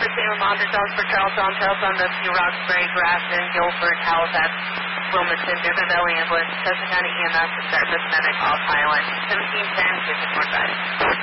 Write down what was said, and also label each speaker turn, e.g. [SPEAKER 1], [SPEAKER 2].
[SPEAKER 1] for St. Lamont, dogs for Charlestown, Rescue, Roxbury, Grafton, Guilford, Halifax, Wilmington, River Valley Ambulance, Chester County EMS, and Dartmouth Medic, off Highland, 1710, 54 Drive.